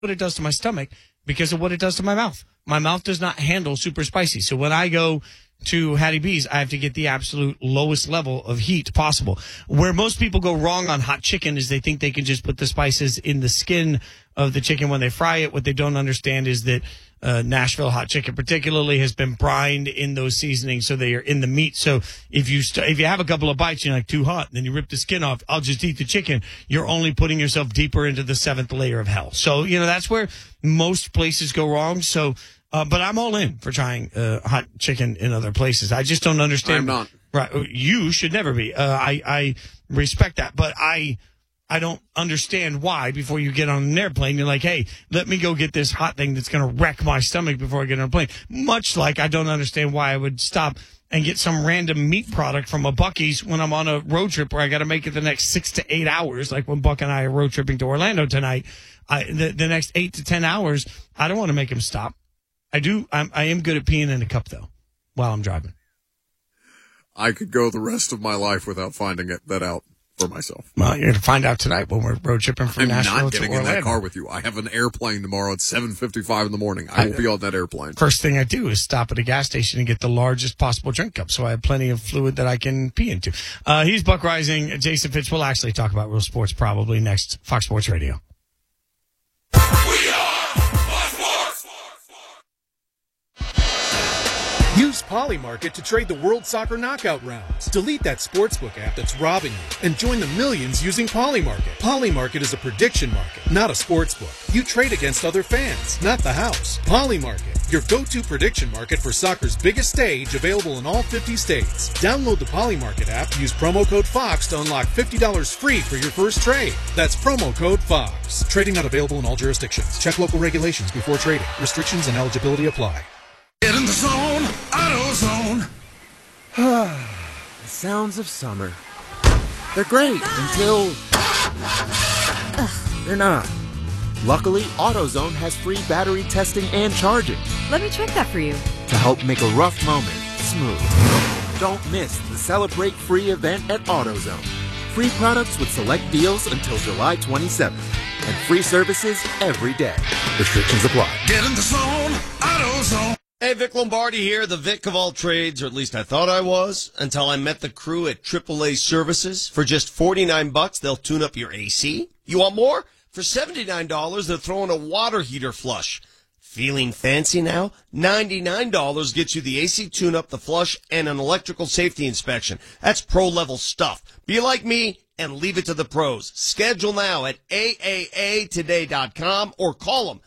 what it does to my stomach because of what it does to my mouth. My mouth does not handle super spicy. So when I go to Hattie B's, I have to get the absolute lowest level of heat possible. Where most people go wrong on hot chicken is they think they can just put the spices in the skin of the chicken when they fry it. What they don't understand is that Nashville hot chicken particularly has been brined in those seasonings, so they are in the meat. So if you have a couple of bites, you're like, too hot, then you rip the skin off, I'll just eat the chicken. You're only putting yourself deeper into the seventh layer of hell. So, that's where most places go wrong. So, but I'm all in for trying hot chicken in other places. I just don't understand. I'm not. Right. You should never be. I respect that, but I don't understand why before you get on an airplane, you're like, hey, let me go get this hot thing that's going to wreck my stomach before I get on a plane. Much like I don't understand why I would stop and get some random meat product from a Buc-ee's when I'm on a road trip where I got to make it the next 6 to 8 hours. Like when Buck and I are road tripping to Orlando tonight, the next 8 to 10 hours, I don't want to make him stop. I am good at peeing in a cup, though, while I'm driving. I could go the rest of my life without finding that out for myself. Well, you're going to find out tonight when we're road tripping from Nashville to Orlando. I'm not getting in that car with you. I have an airplane tomorrow at 7:55 in the morning. I will be on that airplane. First thing I do is stop at a gas station and get the largest possible drink cup so I have plenty of fluid that I can pee into. He's Buck Rising. Jason Fitz. We'll actually talk about real sports probably next. Fox Sports Radio. Use Polymarket to trade the World Soccer Knockout rounds. Delete that sportsbook app that's robbing you and join the millions using Polymarket. Polymarket is a prediction market, not a sportsbook. You trade against other fans, not the house. Polymarket, your go-to prediction market for soccer's biggest stage, available in all 50 states. Download the Polymarket app, use promo code FOX to unlock $50 free for your first trade. That's promo code FOX. Trading not available in all jurisdictions. Check local regulations before trading. Restrictions and eligibility apply. Get in the zone, AutoZone. The sounds of summer. They're great until they're not. Luckily, AutoZone has free battery testing and charging Let me check that for you. to help make a rough moment smooth. Don't miss the Celebrate Free event at AutoZone. Free products with select deals until July 27th. And free services every day. Restrictions apply. Get in the zone, AutoZone. Hey, Vic Lombardi here, the Vic of all trades, or at least I thought I was, until I met the crew at AAA Services. For just $49, they'll tune up your AC. You want more? For $79, they'll throw in a water heater flush. Feeling fancy now? $99 gets you the AC tune-up, the flush, and an electrical safety inspection. That's pro-level stuff. Be like me and leave it to the pros. Schedule now at AAAtoday.com or call them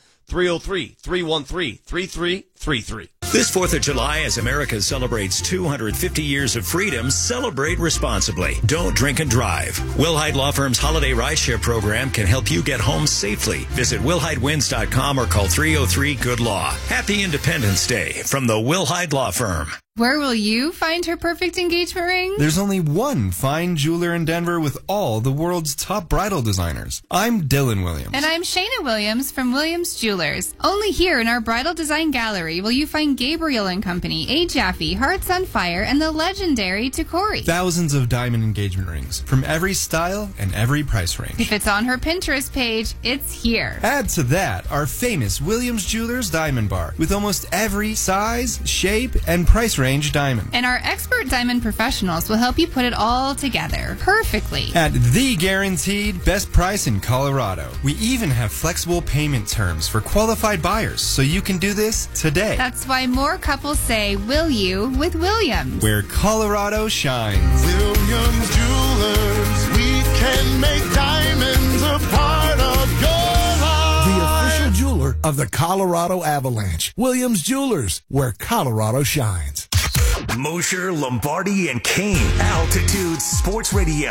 303-313-3333. This 4th of July, as America celebrates 250 years of freedom, celebrate responsibly. Don't drink and drive. Wilhite Law Firm's holiday rideshare program can help you get home safely. Visit WilhiteWins.com or call 303-GOOD-LAW. Happy Independence Day from the Wilhite Law Firm. Where will you find her perfect engagement ring? There's only one fine jeweler in Denver with all the world's top bridal designers. I'm Dylan Williams. And I'm Shayna Williams from Williams Jewelers. Only here in our Bridal Design Gallery will you find Gabriel & Company, A. Jaffe, Hearts on Fire, and the legendary Tacori. Thousands of diamond engagement rings from every style and every price range. If it's on her Pinterest page, it's here. Add to that our famous Williams Jewelers Diamond Bar with almost every size, shape, and price range diamond. And our expert diamond professionals will help you put it all together perfectly. At the guaranteed best price in Colorado. We even have flexible payment terms for qualified buyers, so you can do this today. That's why more couples say, will you, with Williams. Where Colorado shines. Williams Jewelers, we can make diamonds a part of your life. The official jeweler of the Colorado Avalanche. Williams Jewelers, where Colorado shines. Mosher, Lombardi, and Kane. Altitude Sports Radio.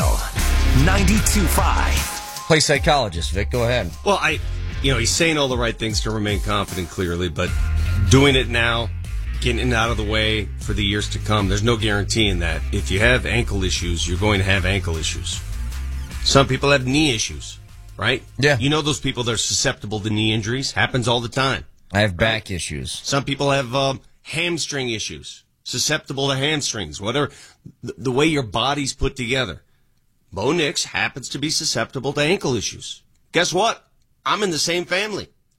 92.5. Play psychologist, Vic. Go ahead. Well, he's saying all the right things to remain confident, clearly, but doing it now, getting it out of the way for the years to come, there's no guarantee in that. If you have ankle issues, you're going to have ankle issues. Some people have knee issues, right? Yeah. You know those people that are susceptible to knee injuries? Happens all the time. I have back issues. Some people have hamstring issues, susceptible to hamstrings, whatever, the way your body's put together. Bo Nix happens to be susceptible to ankle issues. Guess what? I'm in the same family.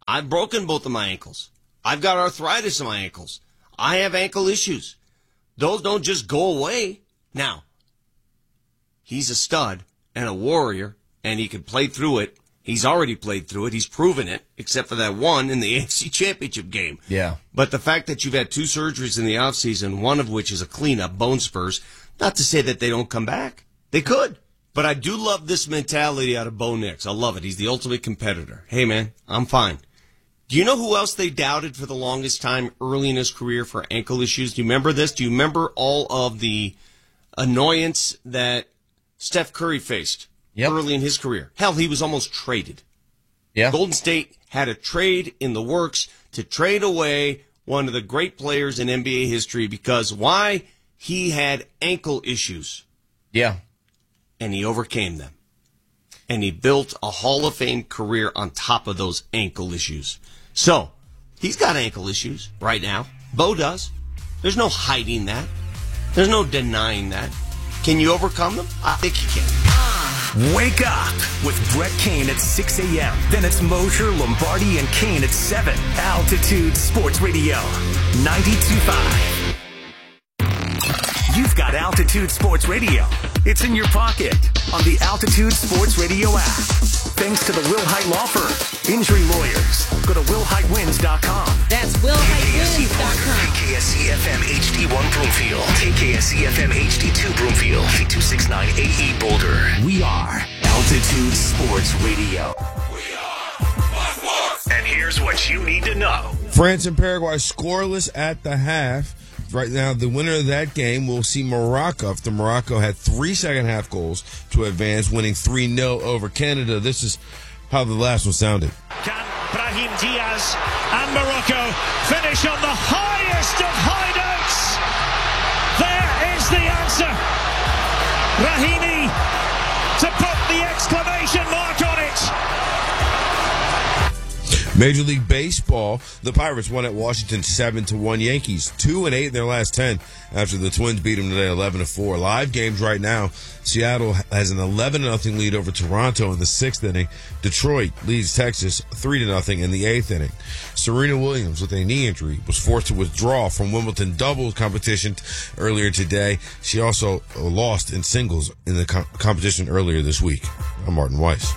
I've broken both of my ankles. I've got arthritis in my ankles. I have ankle issues. Those don't just go away. Now, he's a stud and a warrior, and he can play through it. He's already played through it. He's proven it, except for that one in the AFC Championship game. Yeah. But the fact that you've had 2 surgeries in the offseason, one of which is a cleanup, bone spurs, not to say that they don't come back. They could. But I do love this mentality out of Bo Nix. I love it. He's the ultimate competitor. Hey, man, I'm fine. Do you know who else they doubted for the longest time early in his career for ankle issues? Do you remember this? Do you remember all of the annoyance that Steph Curry faced early in his career? Hell, he was almost traded. Yeah. Golden State had a trade in the works to trade away one of the great players in NBA history because why? He had ankle issues. Yeah. And he overcame them. And he built a Hall of Fame career on top of those ankle issues. So, he's got ankle issues right now. Bo does. There's no hiding that. There's no denying that. Can you overcome them? I think you can. Wake up with Brett Kane at 6 a.m. Then it's Mosher, Lombardi, and Kane at 7. Altitude Sports Radio, 92.5. You've got Altitude Sports Radio. It's in your pocket on the Altitude Sports Radio app. Thanks to the Will Hite Law Firm. Injury lawyers. Go to willhitewins.com. That's willhitewins.com. KKSE-FM HD1 Broomfield. KKSE-FM HD2 Broomfield. K269AE Boulder. We are Altitude Sports Radio. And here's what you need to know. France and Paraguay scoreless at the half. Right now, the winner of that game will see Morocco after Morocco had 3 second-half goals to advance, winning 3-0 over Canada. This is how the last one sounded. Can Brahim Diaz and Morocco finish on the highest of high notes? There is the answer. Rahimi to put the exclamation mark on it. Major League Baseball, the Pirates won at Washington 7-1 Yankees, 2-8 in their last 10 after the Twins beat them today 11-4. Live games right now. Seattle has an 11-0 lead over Toronto in the 6th inning. Detroit leads Texas 3-0 in the 8th inning. Serena Williams, with a knee injury, was forced to withdraw from Wimbledon doubles competition earlier today. She also lost in singles in the competition earlier this week. I'm Martin Weiss.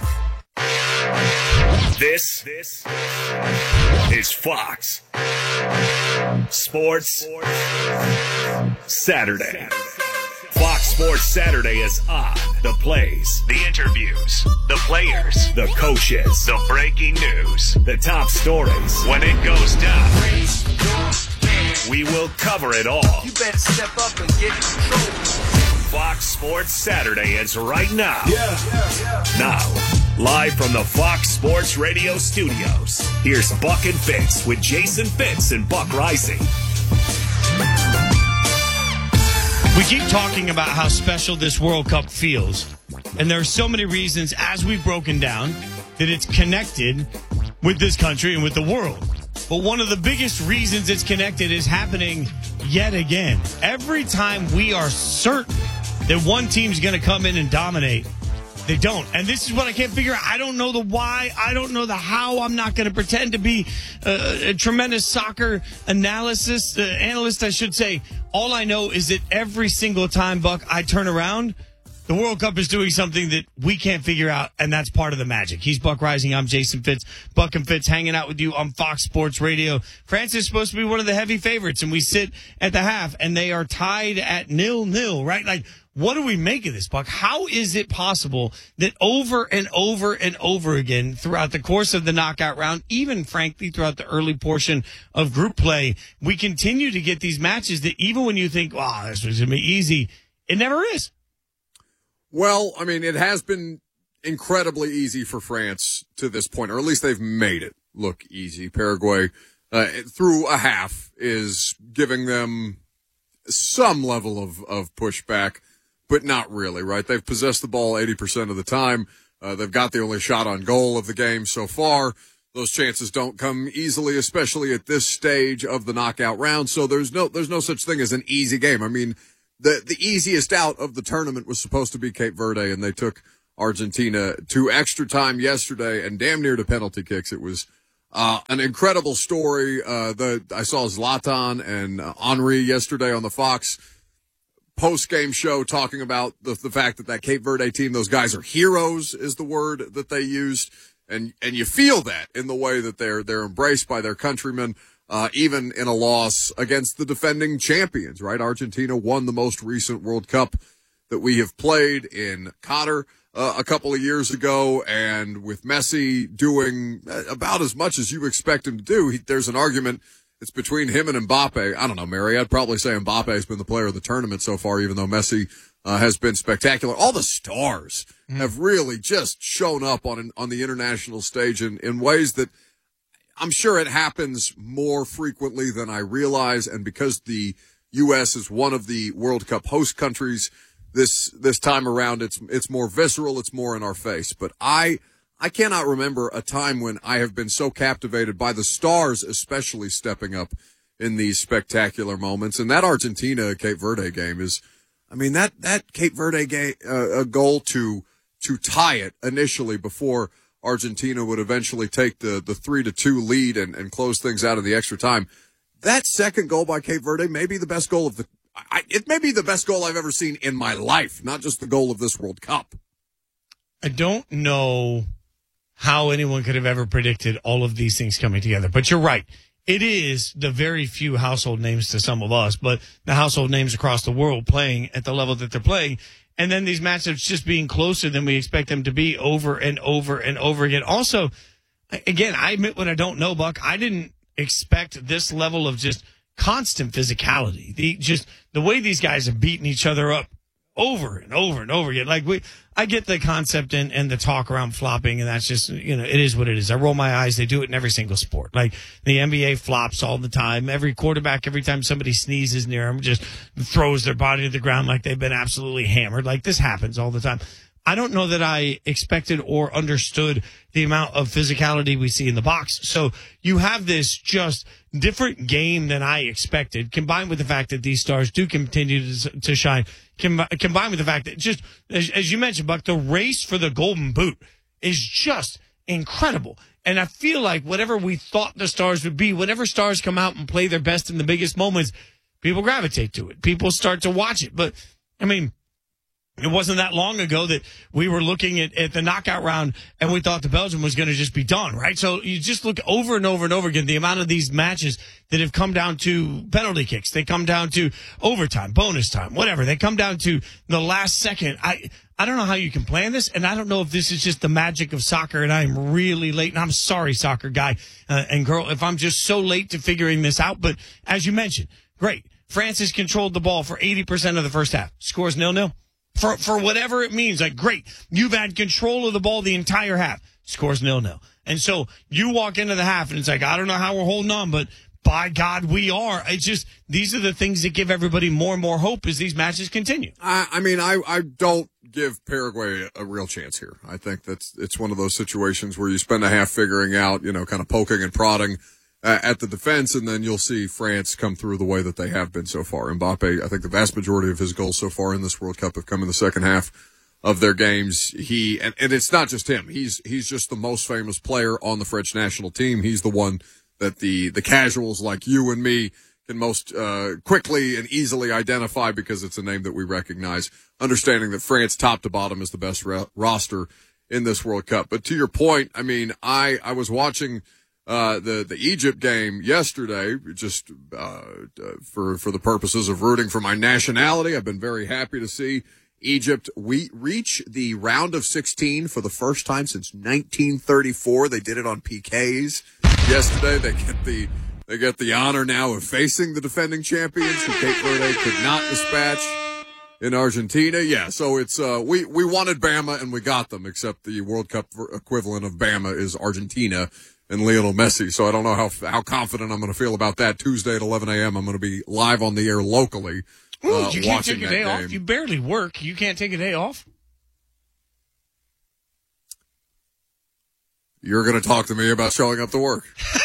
This is Fox Sports Saturday. Fox Sports Saturday is on. The plays, the interviews, the players, the coaches, the breaking news, the top stories. When it goes down, we will cover it all. You better step up and get in control. Fox Sports Saturday is right now. Now, live from the Fox Sports Radio studios, here's Buck and Fitz with Jason Fitz and Buck Rising. We keep talking about how special this World Cup feels. And there are so many reasons, as we've broken down, that it's connected with this country and with the world. But one of the biggest reasons it's connected is happening yet again. Every time we are certain that one team's going to come in and dominate, they don't. And this is what I can't figure out. I don't know the why. I don't know the how. I'm not going to pretend to be a tremendous soccer analyst, I should say. All I know is that every single time, Buck, I turn around, the World Cup is doing something that we can't figure out, and that's part of the magic. He's Buck Rising. I'm Jason Fitz. Buck and Fitz hanging out with you on Fox Sports Radio. France is supposed to be one of the heavy favorites, and we sit at the half, and they are tied at 0-0, right? Like, what do we make of this, Buck? How is it possible that over and over and over again throughout the course of the knockout round, even frankly throughout the early portion of group play, we continue to get these matches that even when you think, wow, this was going to be easy, it never is. Well, I mean, it has been incredibly easy for France to this point, or at least they've made it look easy. Paraguay, through a half, is giving them some level of pushback, but not really, right? They've possessed the ball 80% of the time. They've got the only shot on goal of the game so far. Those chances don't come easily, especially at this stage of the knockout round. So there's no such thing as an easy game. I mean, the easiest out of the tournament was supposed to be Cape Verde, and they took Argentina to extra time yesterday and damn near to penalty kicks. It was An incredible story. I saw Zlatan and Henry yesterday on the Fox post-game show talking about the fact that Cape Verde team, those guys are heroes is the word that they used. And you feel that in the way that they're embraced by their countrymen, even in a loss against the defending champions, right? Argentina won the most recent World Cup that we have played in Qatar a couple of years ago, and with Messi doing about as much as you expect him to do, there's an argument. It's between him and Mbappe. I don't know, Mary. I'd probably say Mbappe has been the player of the tournament so far, even though Messi has been spectacular. All the stars have really just shown up on the international stage in ways that I'm sure it happens more frequently than I realize. And because the U.S. is one of the World Cup host countries this time around, it's more visceral. It's more in our face. But I cannot remember a time when I have been so captivated by the stars, especially stepping up in these spectacular moments. And that Argentina-Cape Verde game is, I mean, that Cape Verde game, goal to tie it initially before Argentina would eventually take the 3-2 lead and close things out of the extra time. That second goal by Cape Verde may be the best goal of it may be the best goal I've ever seen in my life, not just the goal of this World Cup. I don't know how anyone could have ever predicted all of these things coming together. But you're right. It is the very few household names to some of us, but the household names across the world playing at the level that they're playing. And then these matchups just being closer than we expect them to be over and over and over again. Also, again, I admit what I don't know, Buck. I didn't expect this level of just constant physicality. The way these guys have beaten each other up over and over and over again. Like I get the concept and the talk around flopping, and that's just, it is what it is. I roll my eyes. They do it in every single sport. Like the NBA flops all the time. Every quarterback, every time somebody sneezes near them, just throws their body to the ground like they've been absolutely hammered. Like this happens all the time. I don't know that I expected or understood the amount of physicality we see in the box. So you have this just different game than I expected, combined with the fact that these stars do continue to shine, combined with the fact that just, as you mentioned, Buck, the race for the Golden Boot is just incredible. And I feel like whatever we thought the stars would be, whenever stars come out and play their best in the biggest moments, people gravitate to it. People start to watch it. But, I mean, it wasn't that long ago that we were looking at the knockout round and we thought the Belgium was going to just be done, right? So you just look over and over and over again, the amount of these matches that have come down to penalty kicks. They come down to overtime, bonus time, whatever. They come down to the last second. I don't know how you can plan this, and I don't know if this is just the magic of soccer, and I'm really late, and I'm sorry, soccer guy and girl, if I'm just so late to figuring this out. But as you mentioned, great. France has controlled the ball for 80% of the first half. Scores 0-0. For whatever it means, like, great, you've had control of the ball the entire half. Scores 0-0. And so you walk into the half, and it's like, I don't know how we're holding on, but by God, we are. It's just, these are the things that give everybody more and more hope as these matches continue. I don't give Paraguay a real chance here. I think it's one of those situations where you spend a half figuring out, kind of poking and prodding at the defense, and then you'll see France come through the way that they have been so far. Mbappe, I think the vast majority of his goals so far in this World Cup have come in the second half of their games. And it's not just him. He's just the most famous player on the French national team. He's the one that the casuals like you and me can most quickly and easily identify because it's a name that we recognize, understanding that France top to bottom is the best roster in this World Cup. But to your point, I mean, I was watching the Egypt game yesterday, just for the purposes of rooting for my nationality. I've been very happy to see Egypt reach the round of 16 for the first time since 1934. They did it on PKs yesterday. They get the honor now of facing the defending champions, who Cape Verde could not dispatch in Argentina. Yeah, so it's we wanted Bama and we got them, except the World Cup equivalent of Bama is Argentina and Lionel Messi. So I don't know how confident I'm going to feel about that. Tuesday at 11 a.m. I'm going to be live on the air locally. Ooh, you can't take a day off? You barely work. You can't take a day off? You're going to talk to me about showing up to work.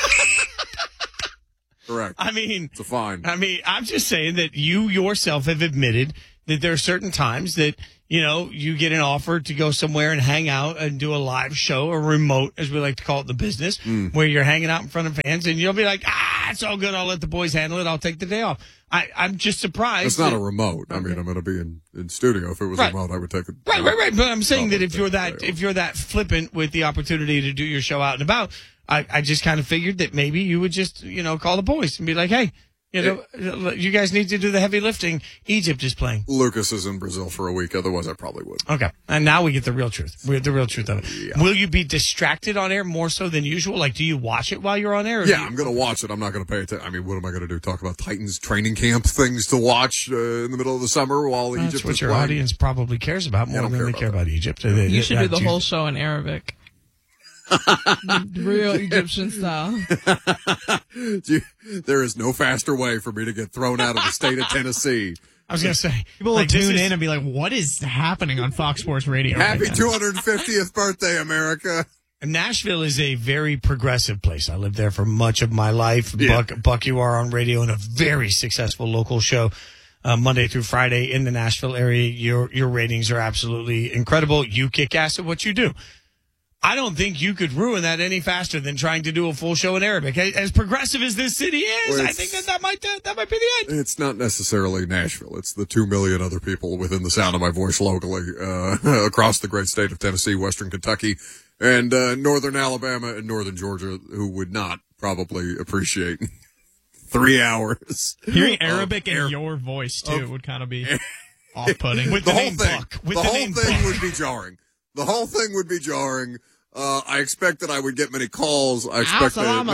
Correct. I mean, it's a fine. I mean, I'm just saying that you yourself have admitted that there are certain times that, you get an offer to go somewhere and hang out and do a live show, or remote, as we like to call it in the business, where you're hanging out in front of fans, and you'll be like, it's all good. I'll let the boys handle it. I'll take the day off. I'm just surprised. It's not a remote. I mean, I'm going to be in studio. If it was remote, I would take it. Right. But I'm saying that if you're that flippant with the opportunity to do your show out and about, I just kind of figured that maybe you would just, call the boys and be like, hey, you guys need to do the heavy lifting. Egypt is playing. Lucas is in Brazil for a week. Otherwise, I probably would. Okay. And now we get the real truth. We get the real truth of it. Yeah. Will you be distracted on air more so than usual? Like, do you watch it while you're on air? Yeah, I'm going to watch it. I'm not going to pay attention. I mean, what am I going to do? Talk about Titans training camp things to watch in the middle of the summer while Egypt is playing? That's what your audience probably cares about more than they care about Egypt. You should do the whole show in Arabic. Real Egyptian style. There is no faster way for me to get thrown out of the state of Tennessee. I was going to say. People will tune in and be like, what is happening on Fox Sports Radio? Happy 250th birthday, America. Nashville is a very progressive place. I lived there for much of my life. Yeah. Buck, you are on radio in a very successful local show. Monday through Friday in the Nashville area. Your ratings are absolutely incredible. You kick ass at what you do. I don't think you could ruin that any faster than trying to do a full show in Arabic. As progressive as this city is, I think that might be the end. It's not necessarily Nashville. It's the 2 million other people within the sound of my voice locally across the great state of Tennessee, Western Kentucky, and Northern Alabama and Northern Georgia who would not probably appreciate 3 hours. Hearing Arabic in your voice, too, would kind of be off-putting. The whole thing would be jarring. The whole thing would be jarring. I expect that I would get many calls. I expect that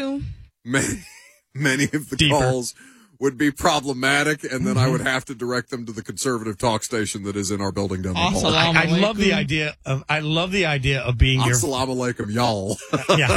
many of the calls would be problematic, and then I would have to direct them to the conservative talk station that is in our building down the hall. I love the idea of being your Assalamu alaikum, y'all. Yeah.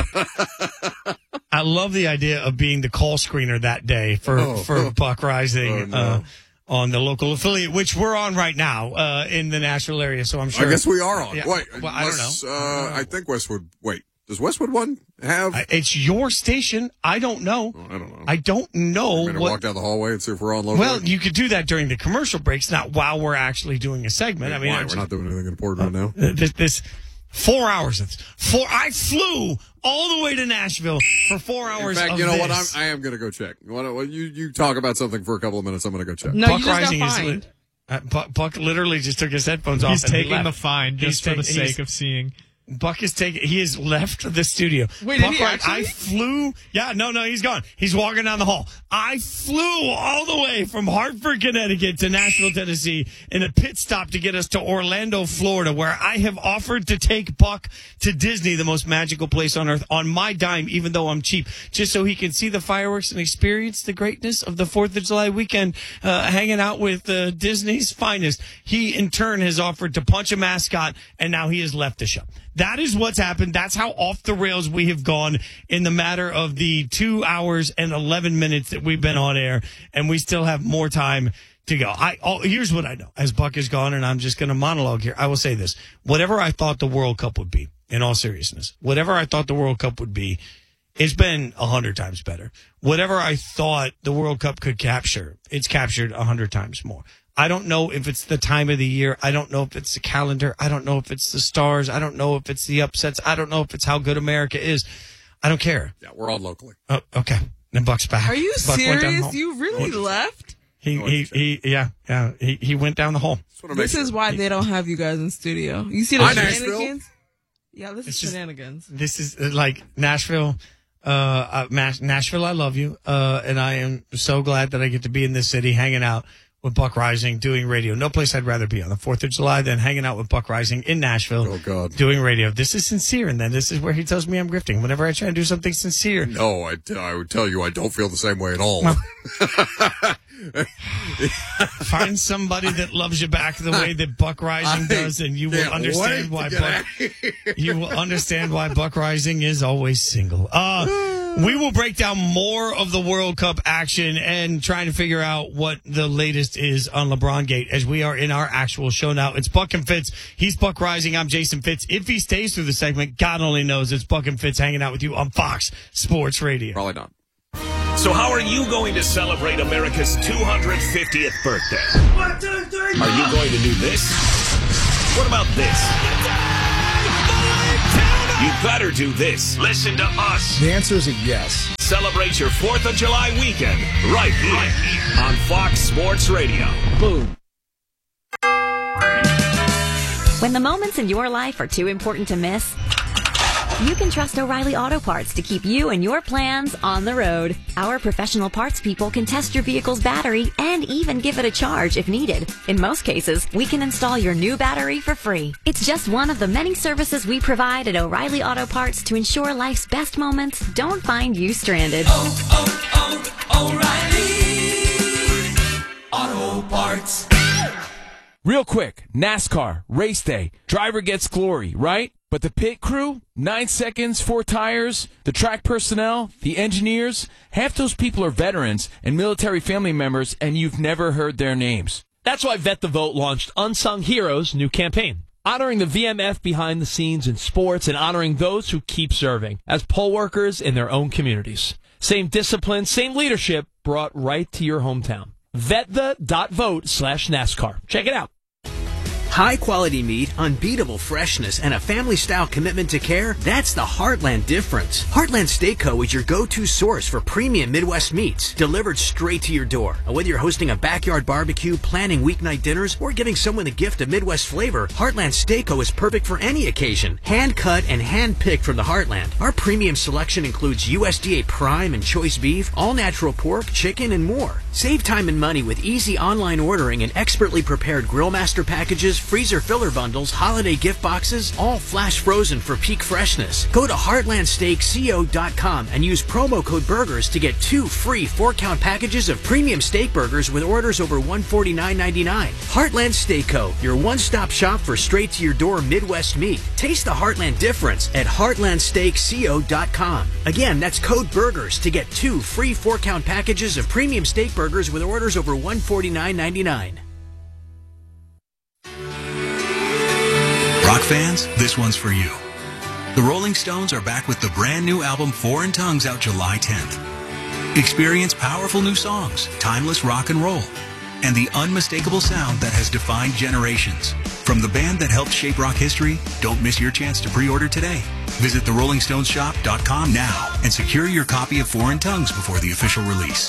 I love the idea of being the call screener that day for Buck Rising. On the local affiliate, which we're on right now in the Nashville area, so I'm sure. I guess we are on. Yeah. Wait, well, I don't know. I think Westwood. Wait, does Westwood One have? It's your station. I don't know. I don't know. I don't know. Walk down the hallway and see if we're on local. Well, you could do that during the commercial breaks, not while we're actually doing a segment. I mean, we're not doing anything important right now. This 4 hours. I flew all the way to Nashville for 4 hours. In fact, of you know this. what? I am going to go check. You talk about something for a couple of minutes. I'm going to go check. No, Buck you just Rising got fined. Buck literally just took his headphones off. He's and taking he the fine just for the sake of seeing. Buck is he has left the studio. Wait, did he actually? I flew. Yeah, no, he's gone. He's walking down the hall. I flew all the way from Hartford, Connecticut to Nashville, Tennessee in a pit stop to get us to Orlando, Florida, where I have offered to take Buck to Disney, the most magical place on earth, on my dime, even though I'm cheap, just so he can see the fireworks and experience the greatness of the 4th of July weekend, hanging out with Disney's finest. He, in turn, has offered to punch a mascot, and now he has left the show. That is what's happened. That's how off the rails we have gone in the matter of the 2 hours and 11 minutes that we've been on air, and we still have more time to go. Here's what I know. As Buck is gone, and I'm just going to monologue here, I will say this. Whatever I thought the World Cup would be, in all seriousness, whatever I thought the World Cup would be, it's been 100 times better. Whatever I thought the World Cup could capture, it's captured 100 times more. I don't know if it's the time of the year. I don't know if it's the calendar. I don't know if it's the stars. I don't know if it's the upsets. I don't know if it's how good America is. I don't care. Yeah, we're on locally. Oh, okay. Then Buck's back. Are you Buck serious? You really left? He went down the hall. This is why they don't have you guys in studio. You see the shenanigans? Yeah, this is shenanigans. This is like Nashville. Nashville, I love you. And I am so glad that I get to be in this city hanging out with Buck Rising, doing radio. No place I'd rather be on the 4th of July than hanging out with Buck Rising in Nashville. Oh, God. Doing radio. This is sincere, and then this is where he tells me I'm grifting. Whenever I try to do something sincere. No, I would tell you I don't feel the same way at all. Find somebody that loves you back the way that Buck Rising does, and you will understand why Buck Rising is always single. We will break down more of the World Cup action and trying to figure out what the latest is on LeBron Gate as we are in our actual show now. It's Buck and Fitz. He's Buck Rising. I'm Jason Fitz. If he stays through the segment, God only knows. It's Buck and Fitz hanging out with you on Fox Sports Radio. Probably not. So how are you going to celebrate America's 250th birthday? 1, 2, 3, Are you going to do this? What about this? You better do this. Listen to us. The answer is a yes. Celebrate your 4th of July weekend right here on Fox Sports Radio. Boom. When the moments in your life are too important to miss, you can trust O'Reilly Auto Parts to keep you and your plans on the road. Our professional parts people can test your vehicle's battery and even give it a charge if needed. In most cases, we can install your new battery for free. It's just one of the many services we provide at O'Reilly Auto Parts to ensure life's best moments don't find you stranded. O'Reilly Auto Parts. Real quick, NASCAR, race day. Driver gets glory, right? But the pit crew, 9 seconds, 4 tires, the track personnel, the engineers, half those people are veterans and military family members, and you've never heard their names. That's why Vet the Vote launched Unsung Heroes' new campaign, honoring the VMF behind the scenes in sports and honoring those who keep serving as poll workers in their own communities. Same discipline, same leadership brought right to your hometown. VetThe.vote/NASCAR. Check it out. High-quality meat, unbeatable freshness, and a family-style commitment to care, that's the Heartland difference. Heartland Steak Co. is your go-to source for premium Midwest meats, delivered straight to your door. And whether you're hosting a backyard barbecue, planning weeknight dinners, or giving someone a gift of Midwest flavor, Heartland Steak Co. is perfect for any occasion. Hand-cut and hand-picked from the Heartland. Our premium selection includes USDA Prime and Choice Beef, all-natural pork, chicken, and more. Save time and money with easy online ordering and expertly prepared Grill Master packages, freezer filler bundles, holiday gift boxes, all flash frozen for peak freshness. Go to heartlandsteakco.com and use promo code BURGERS to get 2 free 4-count packages of premium steak burgers with orders over $149.99. Heartland Steak Co., your one-stop shop for straight-to-your-door Midwest meat. Taste the Heartland difference at heartlandsteakco.com. Again, that's code BURGERS to get 2 free 4-count packages of premium steak burgers with orders over $149.99. Rock fans, this one's for you. The Rolling Stones are back with the brand new album Foreign Tongues out July 10th. Experience powerful new songs, timeless rock and roll, and the unmistakable sound that has defined generations. From the band that helped shape rock history, don't miss your chance to pre-order today. Visit therollingstoneshop.com now and secure your copy of Foreign Tongues before the official release.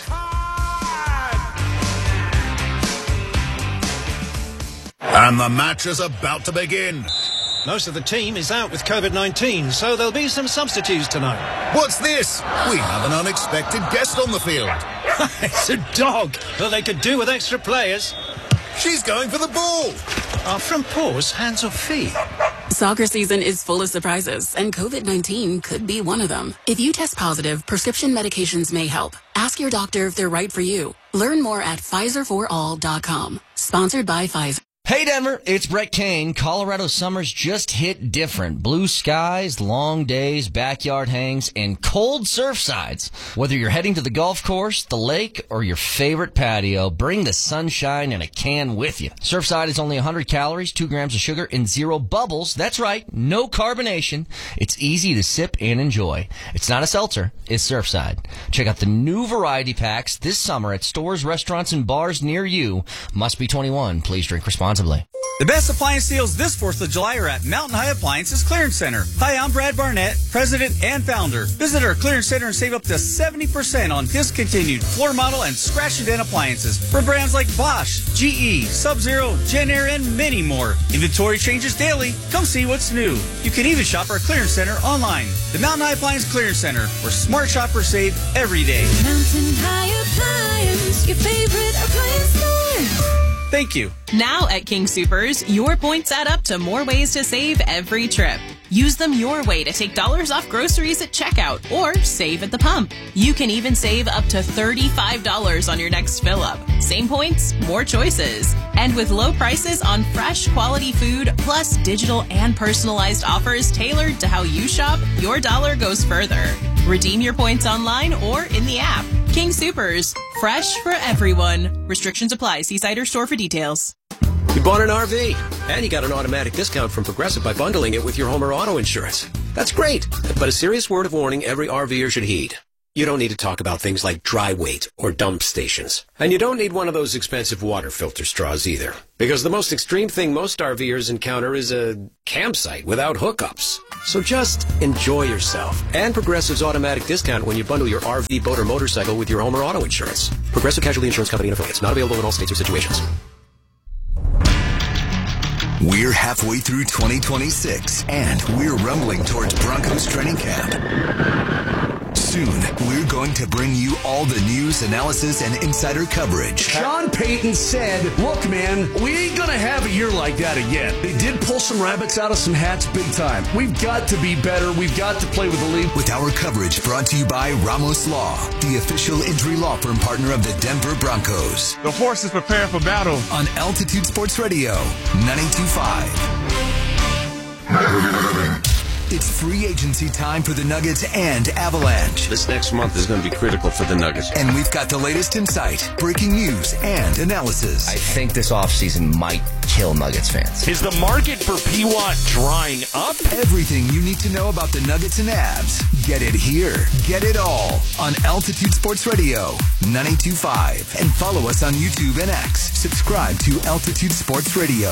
And the match is about to begin. Most of the team is out with COVID-19, so there'll be some substitutes tonight. What's this? We have an unexpected guest on the field. It's a dog, but they could do with extra players. She's going for the ball. Are front paws hands or feet? Soccer season is full of surprises, and COVID-19 could be one of them. If you test positive, prescription medications may help. Ask your doctor if they're right for you. Learn more at PfizerForAll.com. Sponsored by Pfizer. Hey Denver, it's Brett Kane. Colorado summers just hit different. Blue skies, long days, backyard hangs, and cold surf sides. Whether you're heading to the golf course, the lake, or your favorite patio, bring the sunshine and a can with you. Surfside is only 100 calories, 2 grams of sugar, and 0 bubbles. That's right, no carbonation. It's easy to sip and enjoy. It's not a seltzer, it's Surfside. Check out the new variety packs this summer at stores, restaurants, and bars near you. Must be 21. Please drink responsibly. The best appliance deals this 4th of July are at Mountain High Appliances Clearance Center. Hi, I'm Brad Barnett, president and founder. Visit our clearance center and save up to 70% on discontinued floor model and scratch and dent appliances for brands like Bosch, GE, Sub-Zero, Genair, and many more. Inventory changes daily. Come see what's new. You can even shop our clearance center online. The Mountain High Appliance Clearance Center, where smart shoppers save every day. Mountain High Appliance, your favorite appliance store. Thank you. Now at King Soopers, your points add up to more ways to save every trip. Use them your way to take dollars off groceries at checkout or save at the pump. You can even save up to $35 on your next fill up. Same points, more choices. And with low prices on fresh, quality food, plus digital and personalized offers tailored to how you shop, your dollar goes further. Redeem your points online or in the app. King Soopers, fresh for everyone. Restrictions apply. See site or store for details. You bought an RV, and you got an automatic discount from Progressive by bundling it with your home or auto insurance. That's great, but a serious word of warning every RVer should heed. You don't need to talk about things like dry weight or dump stations. And you don't need one of those expensive water filter straws either. Because the most extreme thing most RVers encounter is a campsite without hookups. So just enjoy yourself. And Progressive's automatic discount when you bundle your RV, boat, or motorcycle with your home or auto insurance. Progressive Casualty Insurance Company and affiliates. Not available in all states or situations. We're halfway through 2026, and we're rumbling towards Broncos training camp. Soon, we're going to bring you all the news, analysis, and insider coverage. Sean Payton said, look, man, we ain't going to have a year like that again. They did pull some rabbits out of some hats big time. We've got to be better. We've got to play with the league. With our coverage brought to you by Ramos Law, the official injury law firm partner of the Denver Broncos. The horses prepare for battle. On Altitude Sports Radio, 92.5. It's free agency time for the Nuggets and Avalanche. This next month is going to be critical for the Nuggets. And we've got the latest insight, breaking news, and analysis. I think this offseason might kill Nuggets fans. Is the market for P-Watt drying up? Everything you need to know about the Nuggets and Avs. Get it here. Get it all on Altitude Sports Radio, 92.5. And follow us on YouTube and X. Subscribe to Altitude Sports Radio.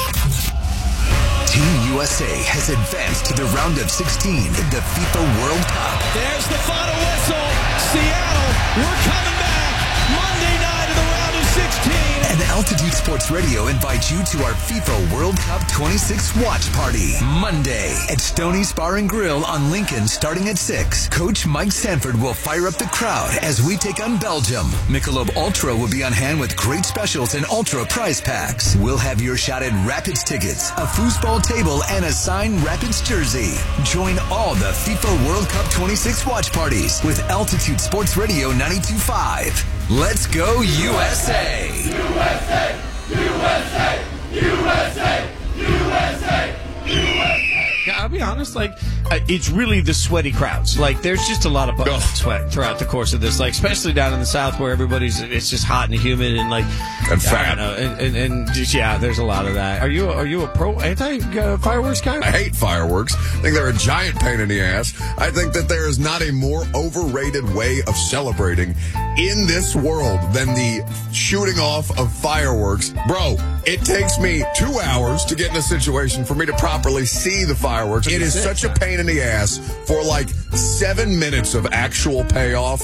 Team USA has advanced to the round of 16 in the FIFA World Cup. There's the final whistle. Seattle, we're coming back. Monday night in the round of 16. And Altitude Sports Radio invites you to our FIFA World Cup 26 watch party. Monday at Stoney's Bar and Grill on Lincoln starting at 6. Coach Mike Sanford will fire up the crowd as we take on Belgium. Michelob Ultra will be on hand with great specials and Ultra prize packs. We'll have your shot at Rapids tickets, a foosball table, and a signed Rapids jersey. Join all the FIFA World Cup 26 watch parties with Altitude Sports Radio 92.5. Let's go USA! USA! USA! USA! USA! USA! Yeah, I'll be honest, it's really the sweaty crowds. There's just a lot of sweat throughout the course of this, especially down in the South where it's just hot and humid and fat. And there's a lot of that. Are you a pro anti-fireworks guy? I hate fireworks. I think they're a giant pain in the ass. I think that there is not a more overrated way of celebrating in this world than the shooting off of fireworks. Bro, it takes me 2 hours to get in a situation for me to properly see the fireworks. It is such a pain in the ass for 7 minutes of actual payoff.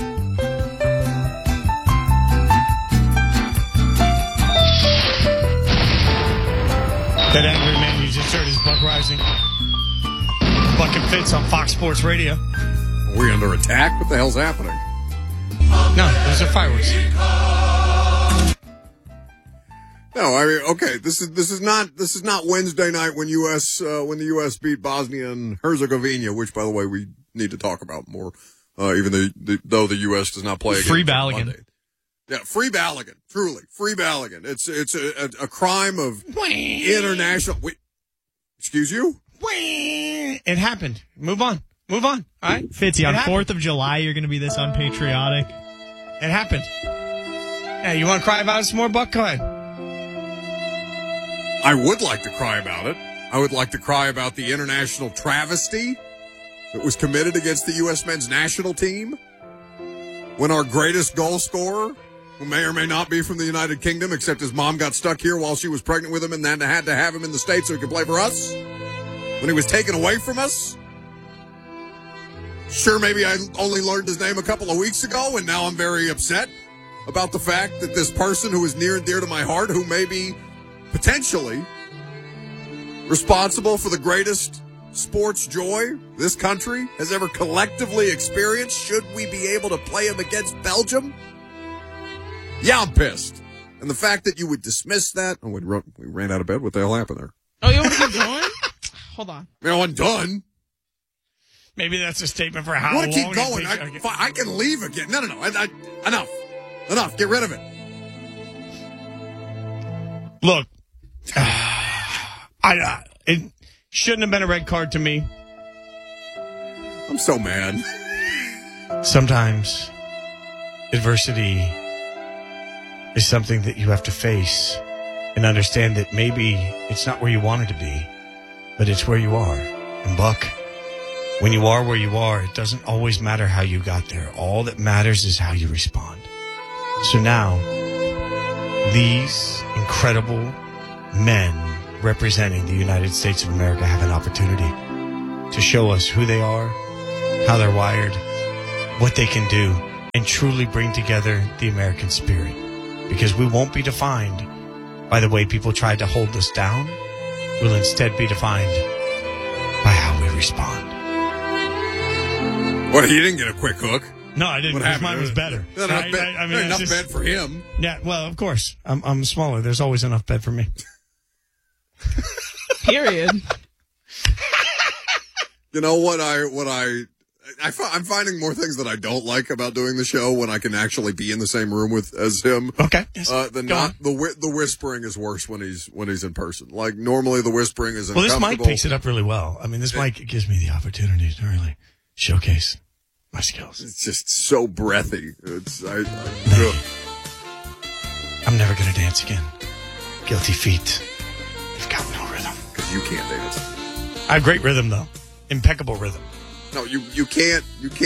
That angry man you just heard is Buck Rising. Buck and Fitz on Fox Sports Radio. Are we under attack? What the hell's happening? No, those are fireworks. No, I mean, okay. This is not Wednesday night when the U.S. beat Bosnia and Herzegovina, which, by the way, we need to talk about more. Even though the U.S. does not play again. Free Balogun. Yeah, free Balogun. Truly, free Balogun. It's a crime of international. Wait, excuse you? It happened. Move on. All right, Fitzy, on 4th of July, you're going to be this unpatriotic. It happened. Yeah, you want to cry about it some more, Buck? Go ahead. I would like to cry about it. I would like to cry about the international travesty that was committed against the U.S. men's national team when our greatest goal scorer, who may or may not be from the United Kingdom, except his mom got stuck here while she was pregnant with him and then had to have him in the States so he could play for us, when he was taken away from us. Sure, maybe I only learned his name a couple of weeks ago, and now I'm very upset about the fact that this person who is near and dear to my heart, who may be potentially responsible for the greatest sports joy this country has ever collectively experienced, should we be able to play him against Belgium? Yeah, I'm pissed. And the fact that you would dismiss that, we ran out of bed. What the hell happened there? Oh, you want to keep going? Hold on. I mean, I'm done. Maybe that's a statement for how I want to long keep going. I can leave again. No. Enough. Get rid of it. Look, it shouldn't have been a red card to me. I'm so mad. Sometimes adversity is something that you have to face and understand that maybe it's not where you wanted to be, but it's where you are. And Buck, When you are where you are, it doesn't always matter how you got there. All that matters is how you respond. So now, these incredible men representing the United States of America have an opportunity to show us who they are, how they're wired, what they can do, and truly bring together the American spirit. Because we won't be defined by the way people tried to hold us down. We'll instead be defined by how we respond. What, you didn't get a quick hook? No, I didn't. Because mine was better. Enough bed for him. Yeah, well, of course. I'm smaller. There's always enough bed for me. Period. You know what I'm finding more things that I don't like about doing the show when I can actually be in the same room as him. Okay. The whispering is worse when he's in person. Like normally the whispering is uncomfortable. Well, this mic picks it up really well. I mean, this mic gives me the opportunity to really showcase my skills. It's just so breathy. I'm never going to dance again. Guilty feet. They've got no rhythm. Because you can't dance. I have great rhythm, though. Impeccable rhythm. No, you can't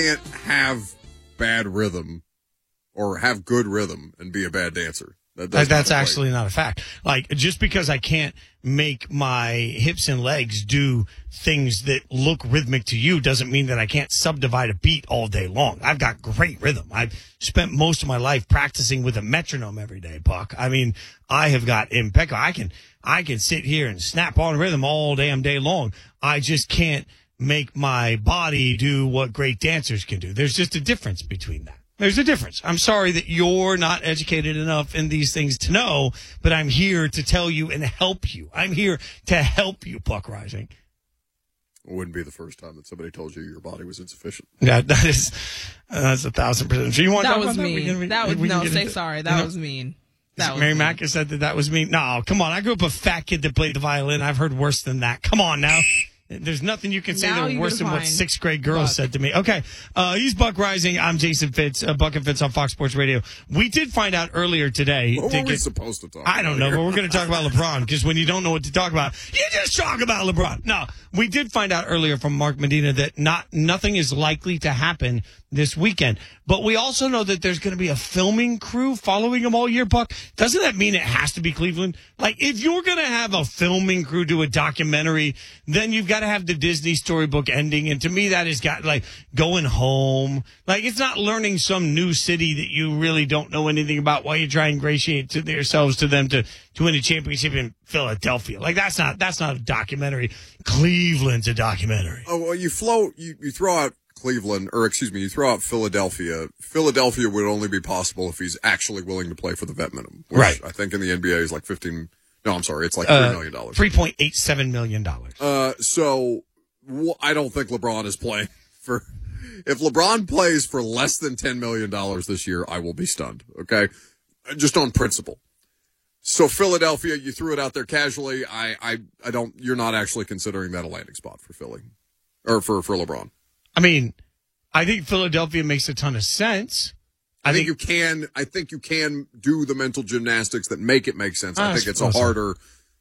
have bad rhythm or have good rhythm and be a bad dancer. That's actually not a fact. Like, just because I can't make my hips and legs do things that look rhythmic to you doesn't mean that I can't subdivide a beat all day long. I've got great rhythm. I've spent most of my life practicing with a metronome every day, Buck. I mean, I have got impeccable. I can sit here and snap on rhythm all damn day long. I just can't make my body do what great dancers can do. There's just a difference between that. There's a difference. I'm sorry that you're not educated enough in these things to know, but I'm here to tell you and help you. I'm here to help you, Buck Rising. It wouldn't be the first time that somebody told you your body was insufficient. Yeah, that's 1,000%. So you want to that talk was about mean. That was mean. Mary Mack has said that was mean. No, come on. I grew up a fat kid that played the violin. I've heard worse than that. Come on now. There's nothing you can say that are worse than what sixth grade girls said to me. Okay. He's Buck Rising. I'm Jason Fitz. Buck and Fitz on Fox Sports Radio. We did find out earlier today. What were we supposed to talk about? I don't know, but we're going to talk about LeBron because when you don't know what to talk about, you just talk about LeBron. No, we did find out earlier from Mark Medina that nothing is likely to happen this weekend. But we also know that there's going to be a filming crew following him all year, Buck. Doesn't that mean it has to be Cleveland? Like, if you're going to have a filming crew do a documentary, then you've got to have the Disney storybook ending. And to me, that has got, like, going home. Like, it's not learning some new city that you really don't know anything about while you try and ingratiate to yourselves to them to win a championship in Philadelphia. Like, that's not a documentary. Cleveland's a documentary. Oh, well, you throw out Cleveland, you throw out Philadelphia. Philadelphia would only be possible if he's actually willing to play for the vet minimum. Which right. I think in the NBA is like it's like $3 million. $3.87 million. So I don't think LeBron is playing for, if LeBron plays for less than $10 million this year, I will be stunned. Okay. Just on principle. So Philadelphia, you threw it out there casually. You're not actually considering that a landing spot for Philly or for LeBron. I mean, I think Philadelphia makes a ton of sense. I think you can do the mental gymnastics that make it make sense. I think it's a harder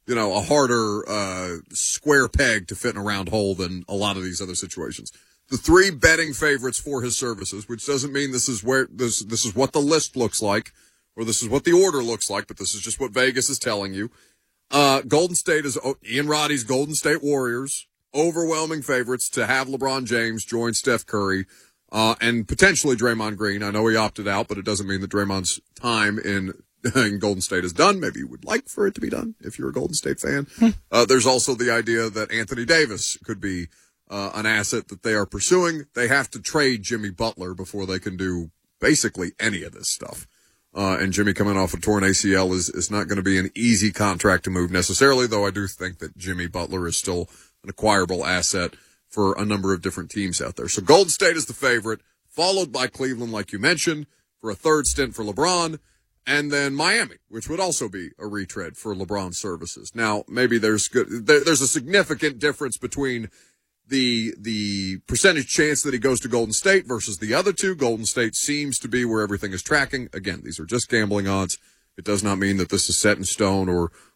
square peg to fit in a round hole than a lot of these other situations. The three betting favorites for his services, which doesn't mean this is what the list looks like or this is what the order looks like, but this is just what Vegas is telling you. Golden State is Ian Roddy's Golden State Warriors. Overwhelming favorites to have LeBron James join Steph Curry, and potentially Draymond Green. I know he opted out, but it doesn't mean that Draymond's time in Golden State is done. Maybe you would like for it to be done if you're a Golden State fan. There's also the idea that Anthony Davis could be an asset that they are pursuing. They have to trade Jimmy Butler before they can do basically any of this stuff. And Jimmy coming off a torn ACL is not going to be an easy contract to move necessarily, though I do think that Jimmy Butler is still an acquirable asset for a number of different teams out there. So Golden State is the favorite, followed by Cleveland, like you mentioned, for a third stint for LeBron, and then Miami, which would also be a retread for LeBron's services. Now, maybe there's a significant difference between the percentage chance that he goes to Golden State versus the other two. Golden State seems to be where everything is tracking. Again, these are just gambling odds. It does not mean that this is set in stone or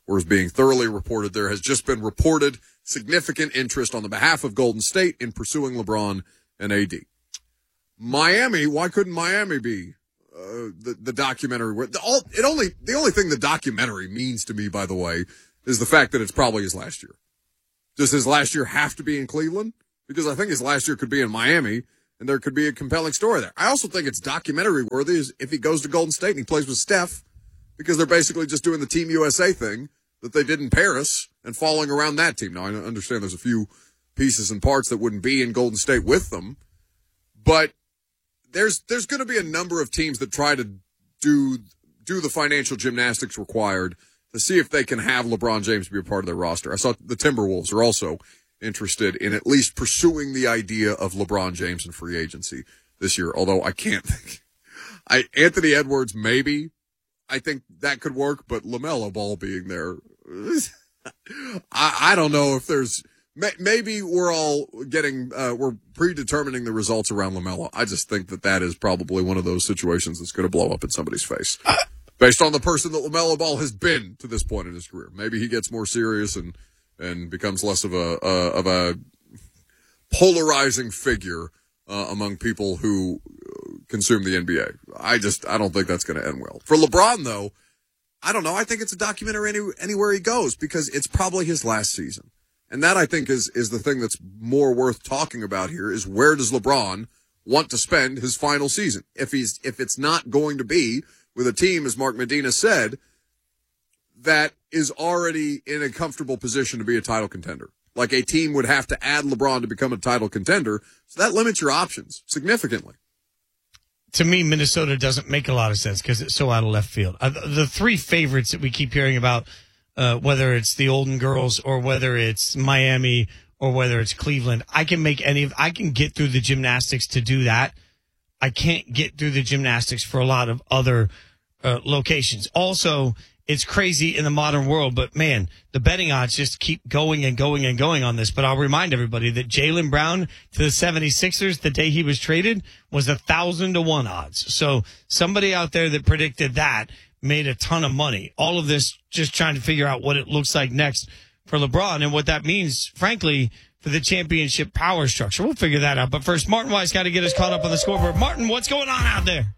or is being thoroughly reported, there has just been reported significant interest on the behalf of Golden State in pursuing LeBron and AD. Miami, why couldn't Miami be the documentary? The only thing the documentary means to me, by the way, is the fact that it's probably his last year. Does his last year have to be in Cleveland? Because I think his last year could be in Miami, and there could be a compelling story there. I also think it's documentary worthy if he goes to Golden State and he plays with Steph, because they're basically just doing the Team USA thing that they did in Paris and following around that team. Now, I understand there's a few pieces and parts that wouldn't be in Golden State with them, but there's going to be a number of teams that try to do the financial gymnastics required to see if they can have LeBron James be a part of their roster. I saw the Timberwolves are also interested in at least pursuing the idea of LeBron James in free agency this year, although I can't think. Anthony Edwards, maybe. I think that could work, but LaMelo Ball being there, I don't know if there's, maybe we're all we're predetermining the results around LaMelo. I just think that is probably one of those situations that's going to blow up in somebody's face. Based on the person that LaMelo Ball has been to this point in his career. Maybe he gets more serious and becomes less of a polarizing figure among people who consume the NBA. I don't think that's going to end well. For LeBron, though, I don't know. I think it's a documentary anywhere he goes because it's probably his last season. And that, I think, is the thing that's more worth talking about here is where does LeBron want to spend his final season? If it's not going to be with a team, as Mark Medina said, that is already in a comfortable position to be a title contender. Like a team would have to add LeBron to become a title contender. So that limits your options significantly. To me, Minnesota doesn't make a lot of sense because it's so out of left field. The three favorites that we keep hearing about, whether it's the Olden Girls or whether it's Miami or whether it's Cleveland, I can get through the gymnastics to do that. I can't get through the gymnastics for a lot of other locations. Also, it's crazy in the modern world, but man, the betting odds just keep going and going and going on this. But I'll remind everybody that Jaylen Brown to the 76ers the day he was traded was 1,000 to 1 odds. So somebody out there that predicted that made a ton of money. All of this just trying to figure out what it looks like next for LeBron and what that means, frankly, for the championship power structure. We'll figure that out. But first, Martin Weiss got to get us caught up on the scoreboard. Martin, what's going on out there?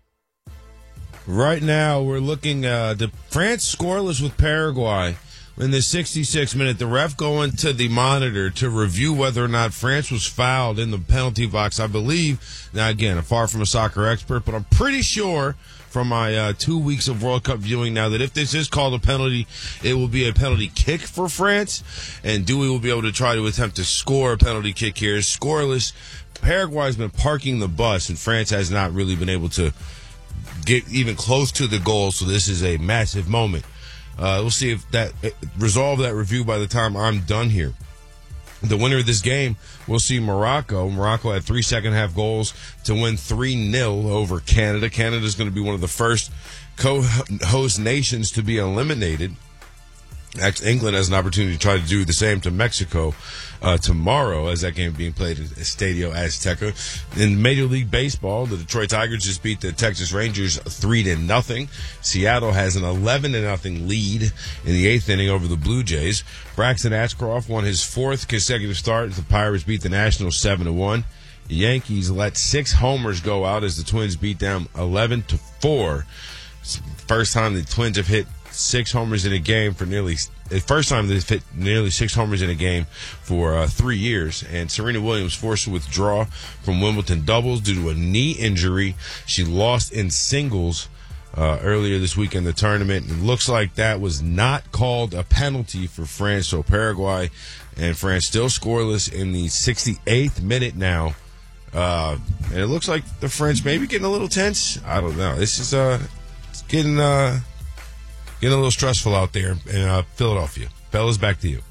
Right now, we're looking to France scoreless with Paraguay in the 66th minute. The ref going to the monitor to review whether or not France was fouled in the penalty box, I believe. Now, again, I'm far from a soccer expert, but I'm pretty sure from my 2 weeks of World Cup viewing now that if this is called a penalty, it will be a penalty kick for France, and Dewey will be able to try to attempt to score a penalty kick here. Scoreless, Paraguay's been parking the bus, and France has not really been able to get even close to the goal, so this is a massive moment. We'll see if that resolve that review by the time I'm done here. The winner of this game, we'll see Morocco. Morocco had 3 second-half goals to win 3-0 over Canada. Canada is going to be one of the first co-host nations to be eliminated. England has an opportunity to try to do the same to Mexico tomorrow as that game being played at Estadio Azteca. In Major League Baseball, the Detroit Tigers just beat the Texas Rangers 3-0. Seattle has an 11-0 lead in the 8th inning over the Blue Jays. Braxton Ashcroft won his 4th consecutive start as the Pirates beat the Nationals 7-1. The Yankees let 6 homers go out as the Twins beat them 11-4. It's the first time the Twins have hit 6 homers in a game for first time they've hit nearly 6 homers in a game for 3 years. And Serena Williams forced to withdraw from Wimbledon doubles due to a knee injury. She lost in singles earlier this week in the tournament. It looks like that was not called a penalty for France. So Paraguay and France still scoreless in the 68th minute now. And it looks like the French maybe getting a little tense. I don't know. This is it's getting a little stressful out there in Philadelphia. Fellas, back to you.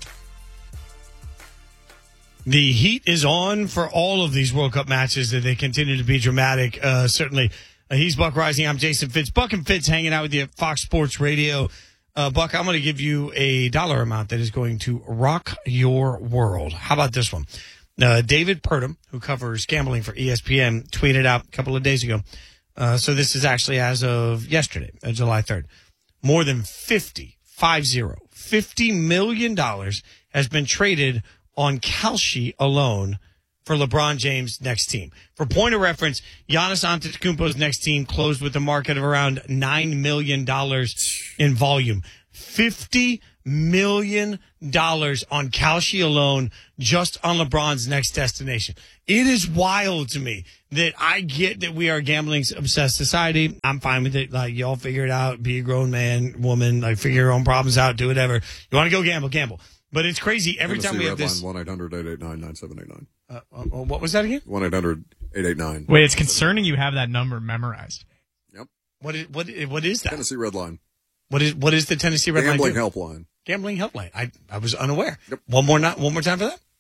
The heat is on for all of these World Cup matches that they continue to be dramatic. Certainly, he's Buck Rising. I'm Jason Fitz. Buck and Fitz hanging out with you at Fox Sports Radio. Buck, I'm going to give you a dollar amount that is going to rock your world. How about this one? David Purdom, who covers gambling for ESPN, tweeted out a couple of days ago. So this is actually as of yesterday, July 3rd. More than 50 $50 million has been traded on Kalshi alone for LeBron James' next team. For point of reference, Giannis Antetokounmpo's next team closed with a market of around $9 million in volume. $50 million on Kalshi alone just on LeBron's next destination. It is wild to me that I get that we are a gambling-obsessed society. I'm fine with it. Like, y'all figure it out. Be a grown man, woman. Like, figure your own problems out. Do whatever. You want to go gamble, gamble. But it's crazy. Every time we have this... 1-800-889-9789. What was that again? 1-800-889. Wait, it's concerning you have that number memorized. Yep. What is that? Tennessee Red Line. What is the Tennessee Red Line? Gambling helpline. Gambling helpline. I was unaware. Yep. One more time for that?